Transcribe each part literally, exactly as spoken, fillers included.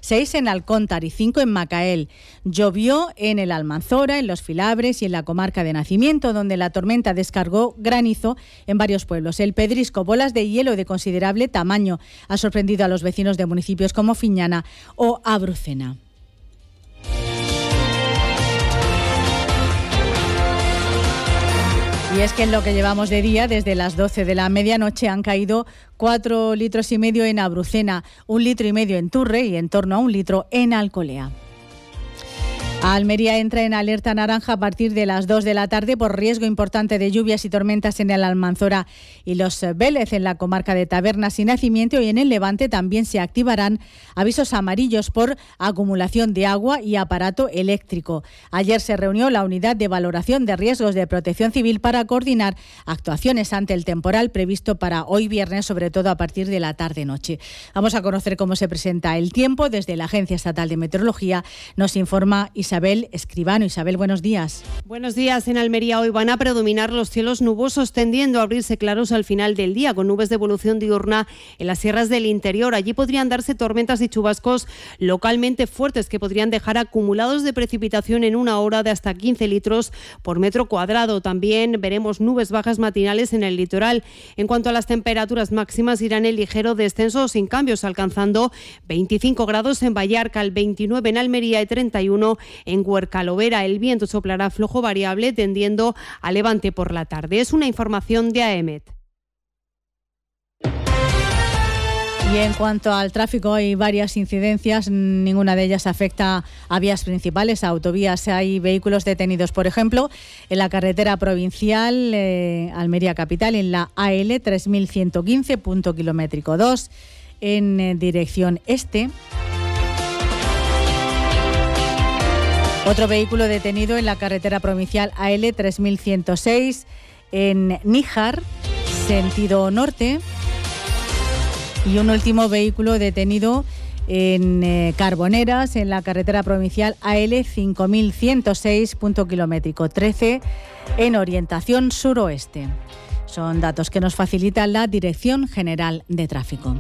seis en Alcóntar y cinco en Macael. Llovió en el Almanzora, en Los Filabres y en la comarca de Nacimiento, donde la tormenta descargó granizo en varios pueblos. El pedrisco, bolas de hielo de considerable tamaño, ha sorprendido a los vecinos de municipios como Fiñana o Abrucena. Y es que en lo que llevamos de día, desde las doce de la medianoche, han caído cuatro litros y medio en Abrucena, un litro y medio en Turre y en torno a un litro en Alcolea. Almería entra en alerta naranja a partir de las dos de la tarde por riesgo importante de lluvias y tormentas en el Almanzora y Los Vélez, en la comarca de Tabernas y Nacimiento, y en el Levante también se activarán avisos amarillos por acumulación de agua y aparato eléctrico. Ayer se reunió la unidad de valoración de riesgos de Protección Civil para coordinar actuaciones ante el temporal previsto para hoy viernes, sobre todo a partir de la tarde-noche. Vamos a conocer cómo se presenta el tiempo. Desde la Agencia Estatal de Meteorología nos informa Isabel Escribano. Isabel, buenos días. Buenos días. En Almería hoy van a predominar los cielos nubosos, tendiendo a abrirse claros al final del día, con nubes de evolución diurna en las sierras del interior. Allí podrían darse tormentas y chubascos localmente fuertes que podrían dejar acumulados de precipitación en una hora de hasta quince litros por metro cuadrado. También veremos nubes bajas matinales en el litoral. En cuanto a las temperaturas máximas, irán en ligero descenso o sin cambios, alcanzando veinticinco grados en Vallarcal, veintinueve en Almería y treinta y uno en Huercalovera. El viento soplará flojo variable, tendiendo a levante por la tarde. Es una información de AEMET. Y en cuanto al tráfico, hay varias incidencias, ninguna de ellas afecta a vías principales, a autovías. Hay vehículos detenidos, por ejemplo, en la carretera provincial eh, Almería Capital, en la A L tres mil ciento quince, punto kilométrico dos, en eh, dirección este. Otro vehículo detenido en la carretera provincial A L tres mil ciento seis en Níjar, sentido norte. Y un último vehículo detenido en eh, Carboneras, en la carretera provincial A L cinco mil ciento seis, punto kilométrico trece, en orientación suroeste. Son datos que nos facilita la Dirección General de Tráfico.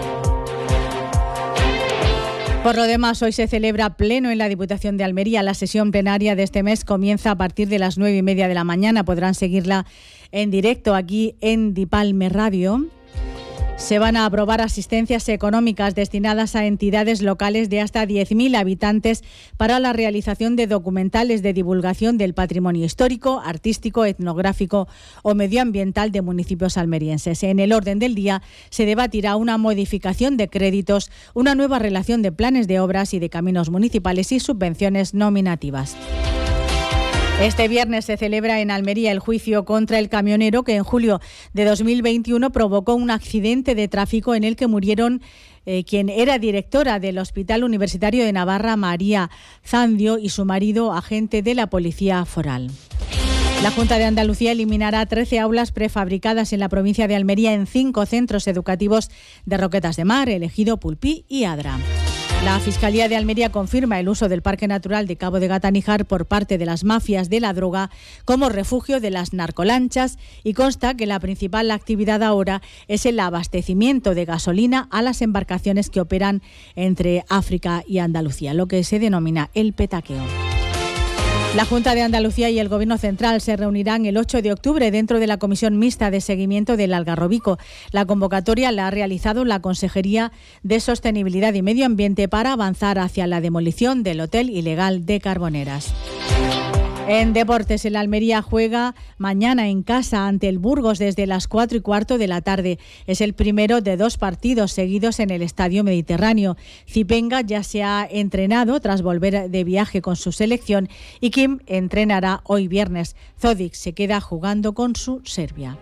Por lo demás, hoy se celebra pleno en la Diputación de Almería. La sesión plenaria de este mes comienza a partir de las nueve y media de la mañana. Podrán seguirla en directo aquí en Dipalme Radio. Se van a aprobar asistencias económicas destinadas a entidades locales de hasta diez mil habitantes para la realización de documentales de divulgación del patrimonio histórico, artístico, etnográfico o medioambiental de municipios almerienses. En el orden del día se debatirá una modificación de créditos, una nueva relación de planes de obras y de caminos municipales y subvenciones nominativas. Este viernes se celebra en Almería el juicio contra el camionero que en julio de dos mil veintiuno provocó un accidente de tráfico en el que murieron eh, quien era directora del Hospital Universitario de Navarra, María Zandio, y su marido, agente de la Policía Foral. La Junta de Andalucía eliminará trece aulas prefabricadas en la provincia de Almería en cinco centros educativos de Roquetas de Mar, El Ejido, Pulpí y Adra. La Fiscalía de Almería confirma el uso del Parque Natural de Cabo de Gata-Níjar por parte de las mafias de la droga como refugio de las narcolanchas y consta que la principal actividad ahora es el abastecimiento de gasolina a las embarcaciones que operan entre África y Andalucía, lo que se denomina el petaqueo. La Junta de Andalucía y el Gobierno Central se reunirán el ocho de octubre dentro de la Comisión Mixta de Seguimiento del Algarrobico. La convocatoria la ha realizado la Consejería de Sostenibilidad y Medio Ambiente para avanzar hacia la demolición del hotel ilegal de Carboneras. En deportes, el Almería juega mañana en casa ante el Burgos desde las cuatro y cuarto de la tarde. Es el primero de dos partidos seguidos en el Estadio Mediterráneo. Zipenga ya se ha entrenado tras volver de viaje con su selección y Kim entrenará hoy viernes. Zodic se queda jugando con su Serbia.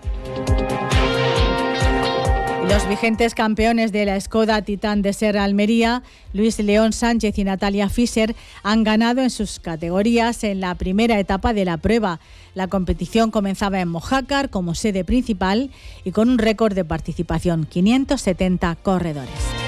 Los vigentes campeones de la Skoda Titan de Ser Almería, Luis León Sánchez y Natalia Fischer, han ganado en sus categorías en la primera etapa de la prueba. La competición comenzaba en Mojácar como sede principal y con un récord de participación, quinientos setenta corredores.